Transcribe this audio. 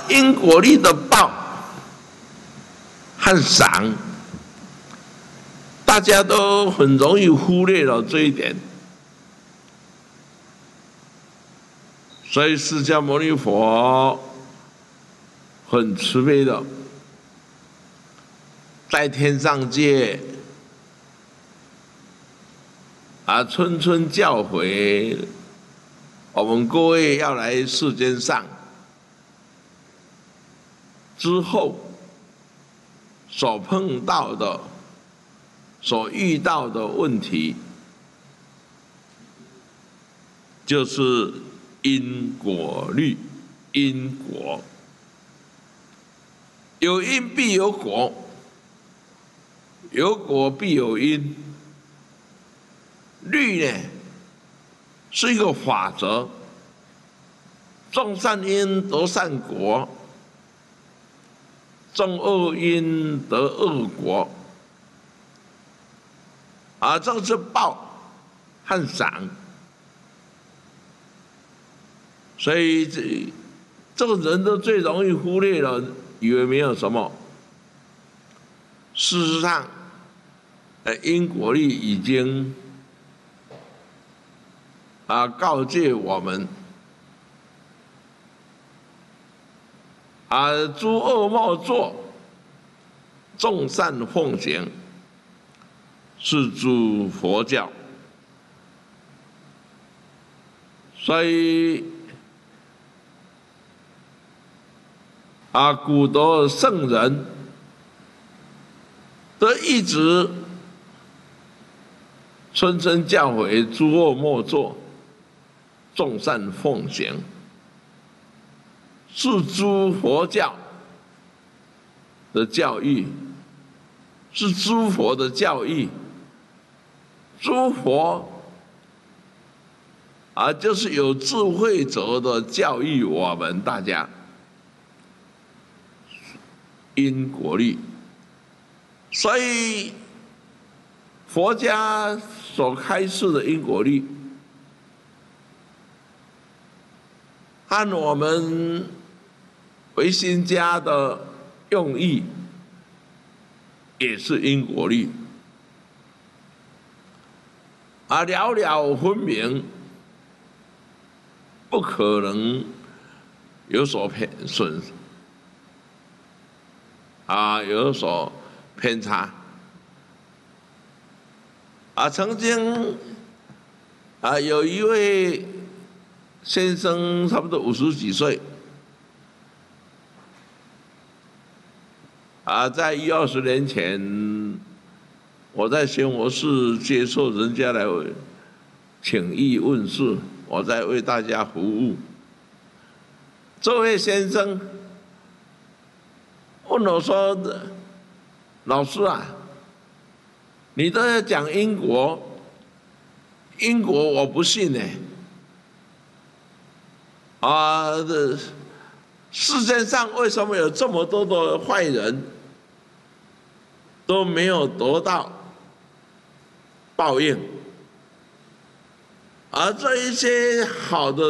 因果律的报和赏，大家都很容易忽略了这一点。所以释迦牟尼佛很慈悲的，在天上界谆谆教诲我们各位要来世间上之后所碰到的、所遇到的问题，就是因果律，因果有因必有果，有果必有因。律呢是一个法则，种善因得善果，种恶因得恶果，这是报和赏。所以这个人都最容易忽略了，以为没有什么。事实上，因果律已经告诫我们，诸恶莫作，众善奉行，是诸佛教。所以古德圣人都一直谆谆教诲诸恶莫作，众善奉行，是诸佛教的教义，是诸佛的教义。诸佛就是有智慧者的教育我们大家因果律。所以佛家所开示的因果律，和我们唯心家的用意也是因果律，了了分明，不可能有所损有所偏差。曾经有一位先生，差不多50几岁，在20年前，我在仙佛寺接受人家来请益问事，我在为大家服务。这位先生问我说：“老师啊，你都在讲因果，因果我不信呢。世界上为什么有这么多的坏人都没有得到报应，而这一些好的